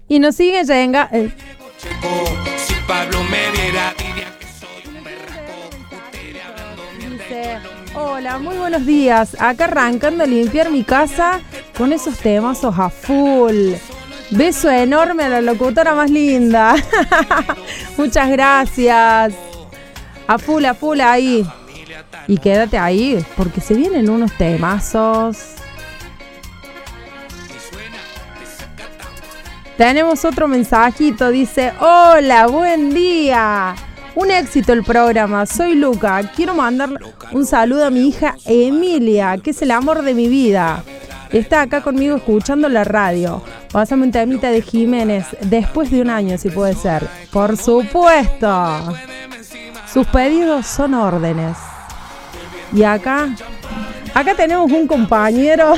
Y nos sigue llegando. Si Pablo me viera, diría que soy un berraco. Dice: hola, muy buenos días. Acá arrancando a limpiar mi casa con esos temazos a full. Beso enorme a la locutora más linda. Muchas gracias. A full ahí. Y quédate ahí, porque se vienen unos temazos. Tenemos otro mensajito, dice: hola, buen día. Un éxito el programa, soy Luca. Quiero mandar un saludo a mi hija Emilia, que es el amor de mi vida. Está acá conmigo escuchando la radio. Pásame un temita de Jiménez, después de un año, si puede ser. Por supuesto. Sus pedidos son órdenes. Y acá tenemos un compañero.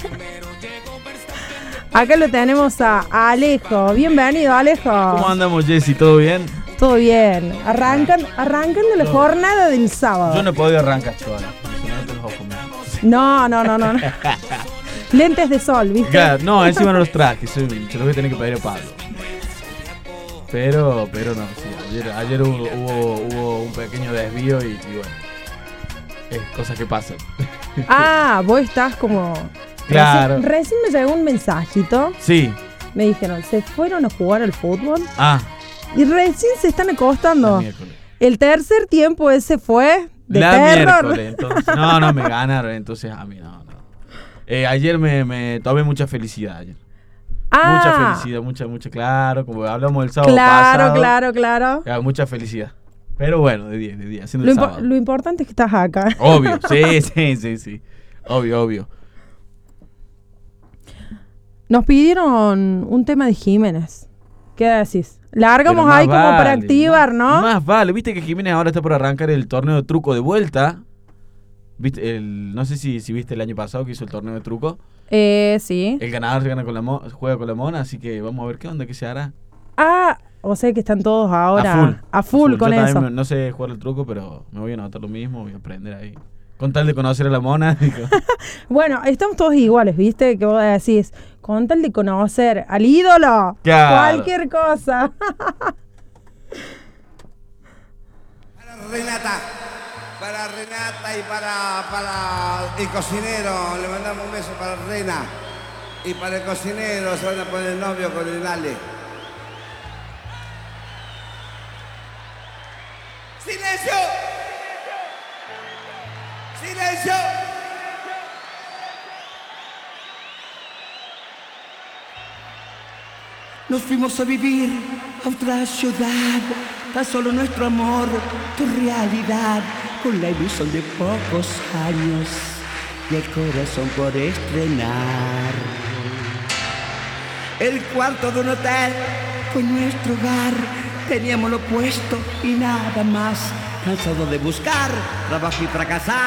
Acá lo tenemos a Alejo. Bienvenido, Alejo. ¿Cómo andamos, Jessy? ¿Todo bien? Todo bien. Arrancan de la jornada del sábado. Yo no he podido arrancar, chaval. No. Lentes de sol, ¿viste? Claro, no, encima no los traje. Se los voy a tener que pedir a Pablo. Pero no, sí. Ayer hubo un pequeño desvío y bueno. Es cosas que pasan. Ah, vos estás como... Claro. Recién me llegó un mensajito. Sí. Me dijeron, ¿se fueron a jugar al fútbol? Ah. Y recién se están acostando. El tercer tiempo ese fue de la terror. Miércoles, entonces, no, me ganaron, entonces a mí no. Ayer me tomé mucha felicidad ayer. Ah. Mucha felicidad, mucha, claro, como hablamos el sábado pasado. Claro. Mucha felicidad. Pero bueno, de 10, haciendo el sábado. Lo importante es que estás acá. Obvio, sí. Obvio. Nos pidieron un tema de Jiménez. ¿Qué decís? Largamos ahí como para activar, ¿no? Más vale. Viste que Jiménez ahora está por arrancar el torneo de truco de vuelta. ¿Viste? No sé si viste el año pasado que hizo el torneo de truco. Sí. El ganador juega con la mona, así que vamos a ver qué se hará. Ah, o sea que están todos ahora a full con yo eso. No sé jugar el truco, pero me voy a anotar lo mismo, voy a aprender ahí. Con tal de conocer a la mona. Bueno, estamos todos iguales, ¿viste? Que vos decís, con tal de conocer al ídolo, claro. Cualquier cosa. Para Renata y para el cocinero, le mandamos un beso para Rena. Y para el cocinero se van a poner el novio con el Ale. ¡Silencio! ¡Silencio! Nos fuimos a vivir a otra ciudad, tan solo nuestro amor, tu realidad, con la ilusión de pocos años y el corazón por estrenar. El cuarto de un hotel fue nuestro hogar, teníamos lo puesto y nada más, cansado de buscar trabajo y fracasar.